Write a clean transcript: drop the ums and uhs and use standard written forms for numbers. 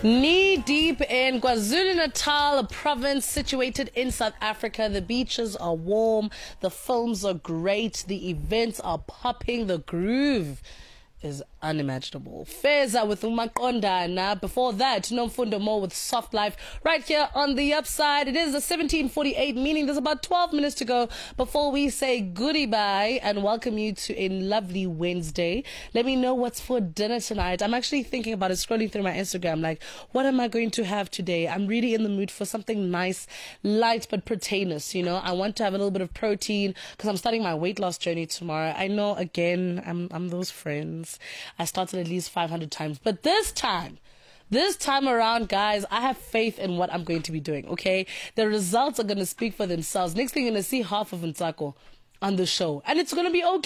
Knee deep in KwaZulu-Natal, a province situated in South Africa. The beaches are warm, the films are great, the events are popping, the groove is unimaginable. Feza with Umaqondana. Before that, Nomfundo Mo with Soft Life. Right here on the upside, it is a 17:48, meaning there's about 12 minutes to go before we say goodbye and welcome you to a lovely Wednesday. Let me know what's for dinner tonight. I'm actually thinking about it, scrolling through my Instagram, like, what am I going to have today? I'm really in the mood for something nice, light but proteinous, you know. I want to have a little bit of protein because I'm starting my weight loss journey tomorrow. I know, again, I'm those friends. I started at least 500 times. But this time around, guys, I have faith in what I'm going to be doing, okay? The results are going to speak for themselves. Next thing, you're going to see half of Ntsako on the show. And it's going to be okay.